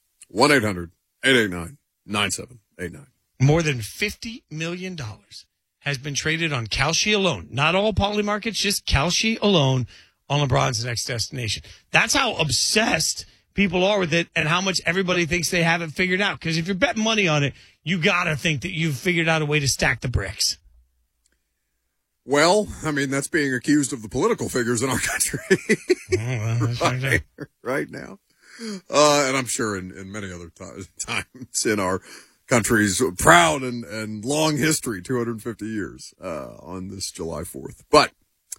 1-800-889-9789. More than $50 million has been traded on Kalshi alone. Not all poly markets, just Kalshi alone on LeBron's next destination. That's how obsessed people are with it and how much everybody thinks they have it figured out. Because if you're betting money on it, you got to think that you've figured out a way to stack the bricks. Well, I mean, that's being accused of the political figures in our country right now. And I'm sure in many other times in our country's proud and long history, 250 years on this July 4th. But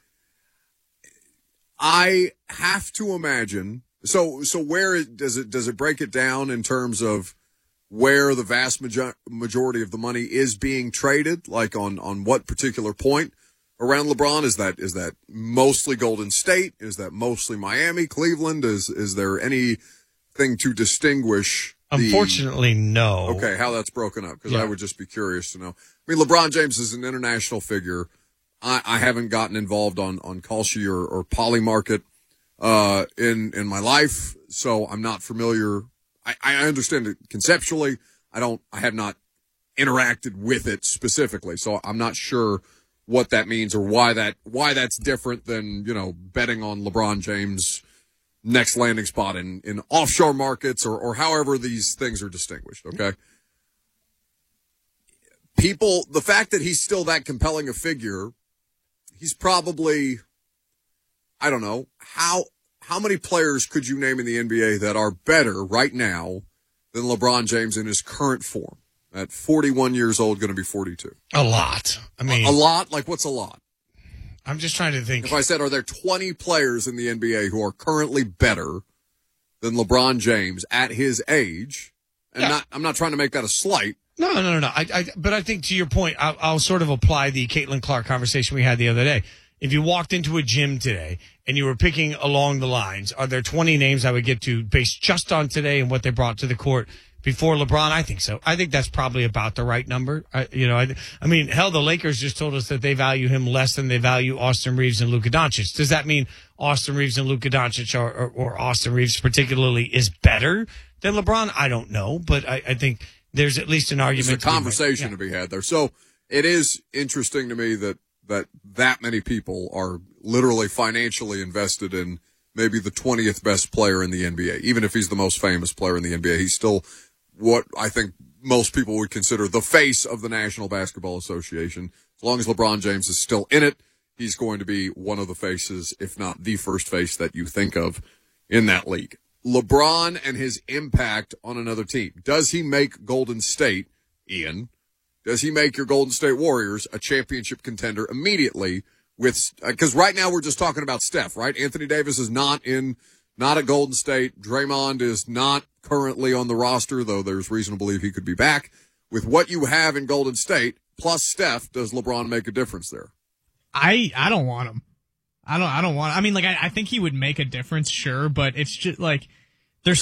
I have to imagine, so where does it break it down in terms of where the vast majority of the money is being traded? Like on what particular point around LeBron? Is that mostly Golden State? Is that mostly Miami, Cleveland? Is there anything to distinguish? Unfortunately, no. Okay, how that's broken up, because I would just be curious to know. I mean, LeBron James is an international figure. I haven't gotten involved on Kalshi or Poly Market in my life, so I'm not familiar. I understand it conceptually. I have not interacted with it specifically, so I'm not sure what that means or why that's different than, betting on LeBron James' next landing spot in offshore markets or however these things are distinguished. Okay. The fact that he's still that compelling a figure, he's probably, I don't know, how many players could you name in the NBA that are better right now than LeBron James in his current form? At 41 years old, going to be 42. A lot. I mean, a lot? Like, what's a lot? I'm just trying to think. If I said, are there 20 players in the NBA who are currently better than LeBron James at his age? And I'm not trying to make that a slight. No. But I think to your point, I'll sort of apply the Caitlin Clark conversation we had the other day. If you walked into a gym today and you were picking along the lines, are there 20 names I would get to based just on today and what they brought to the court before LeBron? I think so. I think that's probably about the right number. I mean, hell, the Lakers just told us that they value him less than they value Austin Reeves and Luka Doncic. Does that mean Austin Reeves and Luka Doncic or Austin Reeves particularly is better than LeBron? I don't know, but I think there's at least an argument. There's a conversation to be had there. So it is interesting to me that many people are literally financially invested in maybe the 20th best player in the NBA. Even if he's the most famous player in the NBA, he's still what I think most people would consider the face of the National Basketball Association. As long as LeBron James is still in it, he's going to be one of the faces, if not the first face that you think of in that league. LeBron and his impact on another team. Does he make Golden State, Ian, does he make your Golden State Warriors a championship contender immediately? Because right now we're just talking about Steph, right? Anthony Davis is not at Golden State. Draymond is not currently on the roster, though there's reason to believe he could be back. With what you have in Golden State, plus Steph, does LeBron make a difference there? I don't want him. I don't want. I mean, like I think he would make a difference, sure, but it's just like they're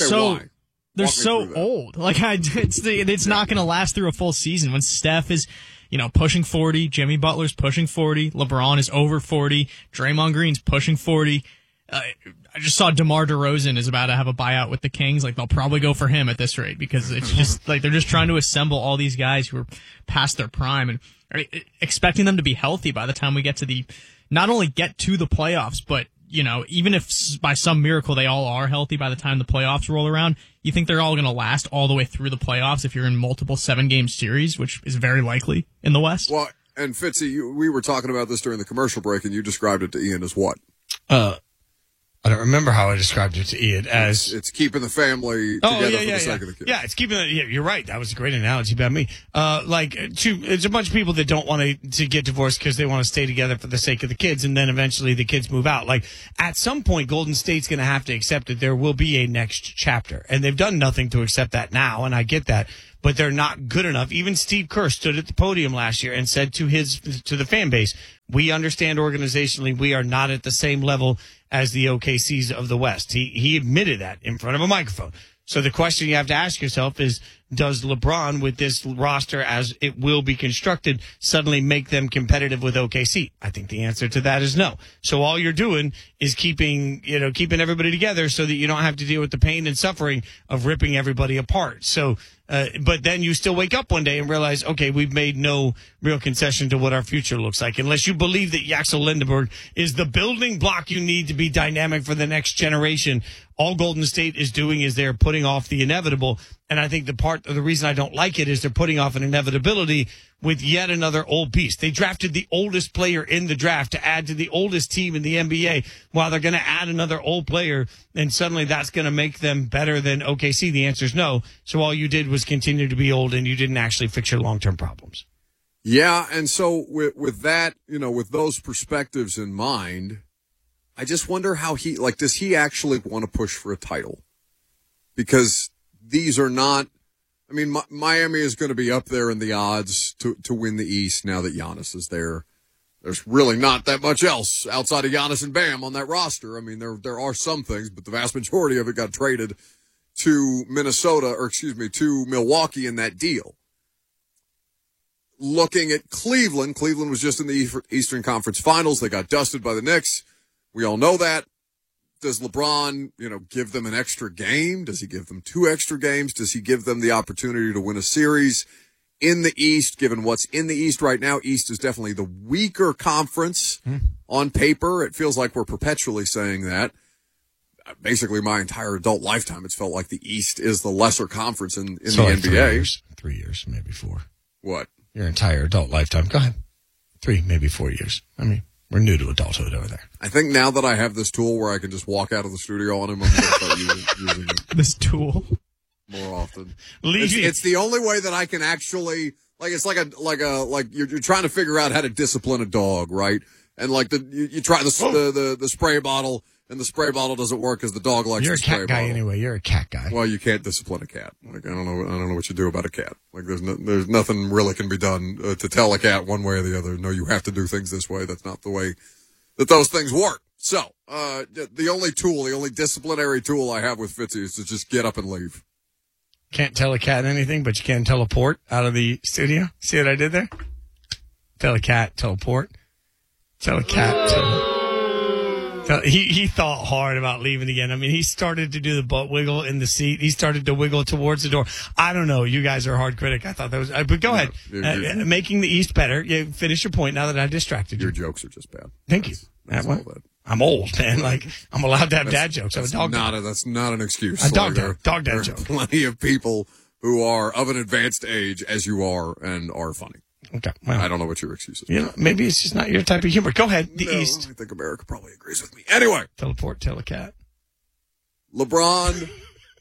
so old. Like it's not going to last through a full season when Steph is, pushing 40. Jimmy Butler's pushing 40. LeBron is over 40. Draymond Green's pushing 40. I just saw DeMar DeRozan is about to have a buyout with the Kings. Like, they'll probably go for him at this rate because it's just like they're just trying to assemble all these guys who are past their prime and expecting them to be healthy by the time we get to not only get to the playoffs, but, even if by some miracle they all are healthy by the time the playoffs roll around, you think they're all going to last all the way through the playoffs if you're in multiple 7-game series, which is very likely in the West? Well, and Fitzy, we were talking about this during the commercial break, and you described it to Ian as what? A I don't remember how I described it to Ian as it's keeping the family together for the sake of the kids. Yeah, it's keeping it. Yeah, you're right. That was a great analogy about me. It's a bunch of people that don't want to get divorced because they want to stay together for the sake of the kids, and then eventually the kids move out. Like at some point, Golden State's going to have to accept that there will be a next chapter, and they've done nothing to accept that now, and I get that. But they're not good enough. Even Steve Kerr stood at the podium last year and said to the fan base, we understand organizationally we are not at the same level as the OKCs of the West. He admitted that in front of a microphone. So the question you have to ask yourself is, does LeBron, with this roster as it will be constructed, suddenly make them competitive with OKC? I think the answer to that is no. So all you're doing is keeping everybody together so that you don't have to deal with the pain and suffering of ripping everybody apart. So, but then you still wake up one day and realize, okay, we've made no real concession to what our future looks like. Unless you believe that Axel Lindenberg is the building block you need to be dynamic for the next generation, all Golden State is doing is they're putting off the inevitable. And I think the reason I don't like it is they're putting off an inevitability with yet another old beast. They drafted the oldest player in the draft to add to the oldest team in the NBA while they're going to add another old player, and suddenly that's going to make them better than OKC. The answer is no. So all you did was continue to be old, and you didn't actually fix your long-term problems. Yeah, and so with that, with those perspectives in mind, I just wonder how does he actually want to push for a title? Because these are not, Miami is going to be up there in the odds to win the East now that Giannis is there. There's really not that much else outside of Giannis and Bam on that roster. There are some things, but the vast majority of it got traded to to Milwaukee in that deal. Looking at Cleveland was just in the Eastern Conference Finals. They got dusted by the Knicks. We all know that. Does LeBron, give them an extra game? Does he give them 2 extra games? Does he give them the opportunity to win a series in the East, given what's in the East right now? East is definitely the weaker conference on paper. It feels like we're perpetually saying that. Basically, my entire adult lifetime, it's felt like the East is the lesser conference in the NBA. 3 years, maybe 4. What? Your entire adult lifetime. Go ahead. 3, maybe 4 years. We're new to adulthood over there. I think now that I have this tool where I can just walk out of the studio on him, I'm going to start using it. This tool? More often. It's the only way that I can actually, it's like you're trying to figure out how to discipline a dog, right? And you try the spray bottle, and the spray bottle doesn't work because the dog likes the spray bottle. You're a cat guy anyway. You're a cat guy. Well, you can't discipline a cat. I don't know what you do about a cat. There's nothing really can be done to tell a cat one way or the other. No, you have to do things this way. That's not the way that those things work. So, the only disciplinary tool I have with Fitzy is to just get up and leave. Can't tell a cat anything, but you can teleport out of the studio. See what I did there? Tell a cat, teleport. Tell a cat, He thought hard about leaving again. He started to do the butt wiggle in the seat. He started to wiggle towards the door. I don't know. You guys are a hard critic. I thought that was, but go ahead. Making the East better. You finish your point now that I distracted you. Your jokes are just bad. Thank you. I'm old, man. I'm allowed to have dad jokes. That's not an excuse. A dog dad joke. There are plenty of people who are of an advanced age, as you are, and are funny. Okay. Well, I don't know what your excuse is. Maybe it's just not your type of humor. Go ahead. The East. I think America probably agrees with me. Anyway. Teleport, tell a cat. LeBron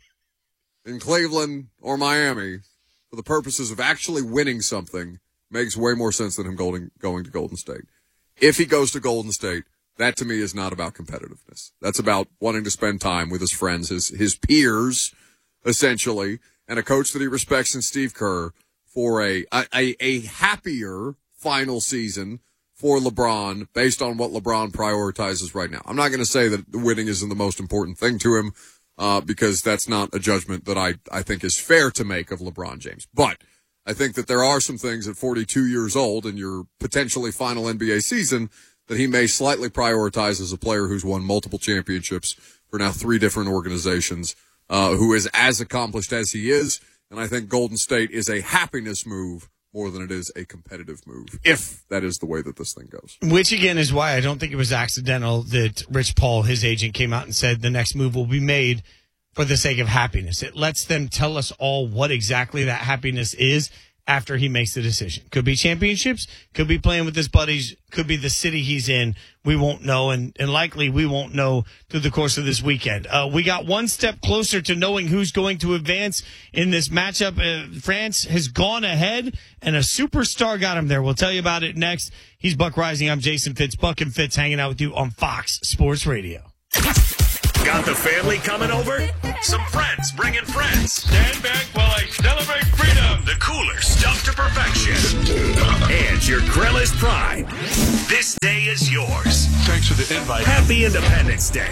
in Cleveland or Miami, for the purposes of actually winning something, makes way more sense than him going to Golden State. If he goes to Golden State, that to me is not about competitiveness. That's about wanting to spend time with his friends, his peers, essentially, and a coach that he respects in Steve Kerr, for a happier final season for LeBron based on what LeBron prioritizes right now. I'm not going to say that winning isn't the most important thing to him, because that's not a judgment that I think is fair to make of LeBron James. But I think that there are some things at 42 years old in your potentially final NBA season that he may slightly prioritize as a player who's won multiple championships for now 3 different organizations, who is as accomplished as he is. And I think Golden State is a happiness move more than it is a competitive move, if that is the way that this thing goes. Which, again, is why I don't think it was accidental that Rich Paul, his agent, came out and said the next move will be made for the sake of happiness. It lets them tell us all what exactly that happiness is after he makes the decision. Could be championships, could be playing with his buddies, could be the city he's in. We won't know, and likely we won't know through the course of this weekend. We got one step closer to knowing who's going to advance in this matchup. France has gone ahead, and a superstar got him there. We'll tell you about it next. He's Buck Rising. I'm Jason Fitz. Buck and Fitz hanging out with you on Fox Sports Radio. Got the family coming over? Some friends bringing friends. Stand back while I celebrate freedom. The cooler stuff to perfection. And your grill is prime. This day is yours. Thanks for the invite. Happy Independence Day.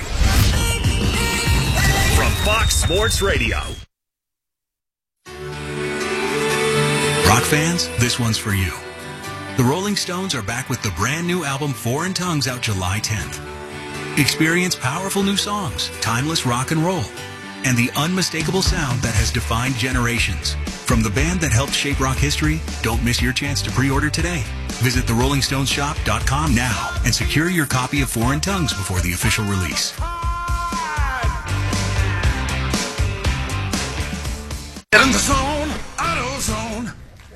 From Fox Sports Radio. Rock fans, this one's for you. The Rolling Stones are back with the brand new album Foreign Tongues out July 10th. Experience powerful new songs, timeless rock and roll, and the unmistakable sound that has defined generations. From the band that helped shape rock history, don't miss your chance to pre-order today. Visit therollingstoneshop.com now and secure your copy of Foreign Tongues before the official release. Get in the zone, AutoZone.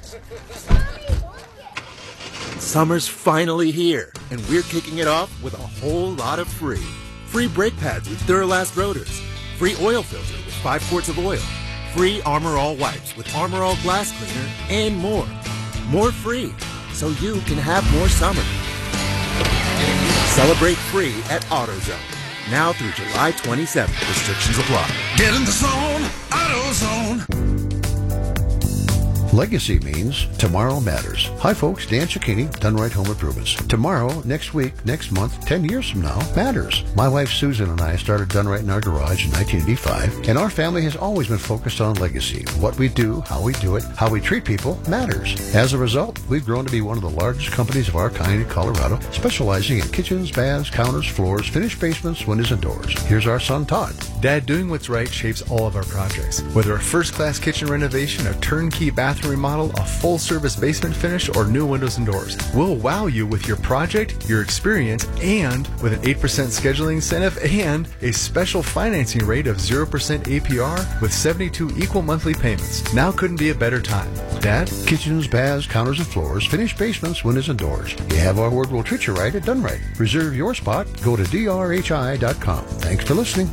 Summer's finally here, and we're kicking it off with a whole lot of free. Free brake pads with Duralast rotors. Free oil filter with 5 quarts of oil. Free Armor All wipes with Armor All glass cleaner, and more. More free, so you can have more summer. Celebrate free at AutoZone. Now through July 27th. Restrictions apply. Get in the zone, AutoZone. Legacy means tomorrow matters. Hi folks, Dan Cicchini, Done Right Home Improvements. Tomorrow, next week, next month, 10 years from now, matters. My wife Susan and I started Done Right in our garage in 1985, and our family has always been focused on legacy. What we do, how we do it, how we treat people matters. As a result, we've grown to be one of the largest companies of our kind in Colorado, specializing in kitchens, baths, counters, floors, finished basements, windows, and doors. Here's our son Todd. Dad, doing what's right shapes all of our projects. Whether a first-class kitchen renovation, a turnkey bathroom remodel, a full-service basement finish, or new windows and doors, we'll wow you with your project, your experience, and with an 8% scheduling incentive and a special financing rate of 0% APR with 72 equal monthly payments. Now couldn't be a better time. Dad? Kitchens, baths, counters, and floors, finished basements, windows, and doors. You have our word, we'll treat you right at Done Right. Reserve your spot. Go to drhi.com. Thanks for listening.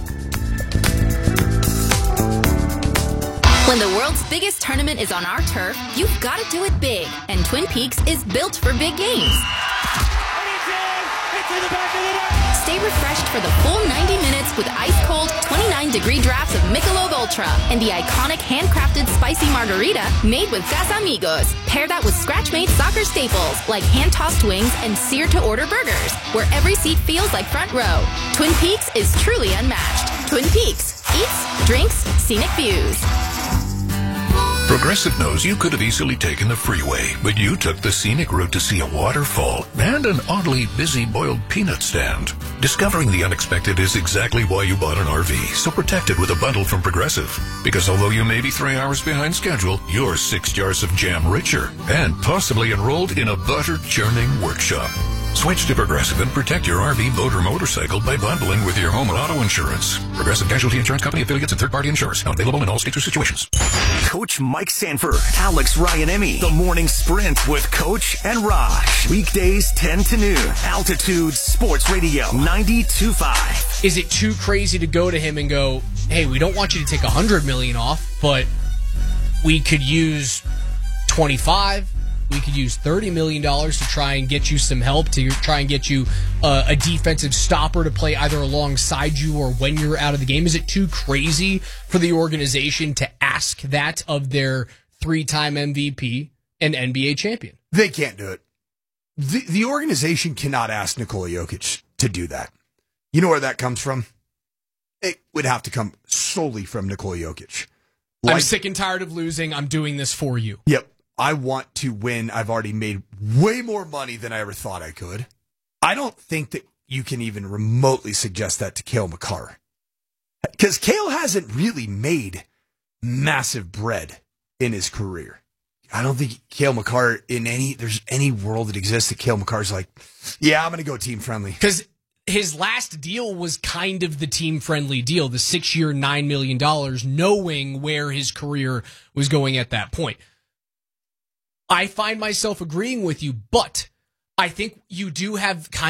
When the world's biggest tournament is on our turf, you've got to do it big. And Twin Peaks is built for big games. Stay refreshed for the full 90 minutes with ice-cold, 29-degree drafts of Michelob Ultra and the iconic handcrafted spicy margarita made with Casamigos. Pair that with scratch-made soccer staples like hand-tossed wings and seared-to-order burgers, where every seat feels like front row. Twin Peaks is truly unmatched. Twin Peaks. Eats, drinks, scenic views. Progressive knows you could have easily taken the freeway, but you took the scenic route to see a waterfall and an oddly busy boiled peanut stand. Discovering the unexpected is exactly why you bought an RV, so protect it with a bundle from Progressive. Because although you may be 3 hours behind schedule, you're 6 jars of jam richer and possibly enrolled in a butter churning workshop. Switch to Progressive and protect your RV, boat, or motorcycle by bundling with your home and auto insurance. Progressive Casualty Insurance Company, affiliates, and third-party insurers. Not available in all states or situations. Coach Mike Sanford, Alex Ryan-Emmy, The Morning Sprint with Coach and Raj. Weekdays 10 to noon. Altitude Sports Radio 92.5. Is it too crazy to go to him and go, hey, we don't want you to take $100 million off, but we could use 25? We could use $30 million to try and get you some help, to try and get you a defensive stopper to play either alongside you or when you're out of the game. Is it too crazy for the organization to ask that of their 3-time MVP and NBA champion? They can't do it. The organization cannot ask Nikola Jokic to do that. You know where that comes from? It would have to come solely from Nikola Jokic. I'm sick and tired of losing. I'm doing this for you. Yep. I want to win. I've already made way more money than I ever thought I could. I don't think that you can even remotely suggest that to Cale Makar. Because Cale hasn't really made massive bread in his career. I don't think Cale Makar there's any world that exists that Cale Makar's like, yeah, I'm going to go team friendly. Because his last deal was kind of the team-friendly deal, the 6-year, $9 million, knowing where his career was going at that point. I find myself agreeing with you, but I think you do have kind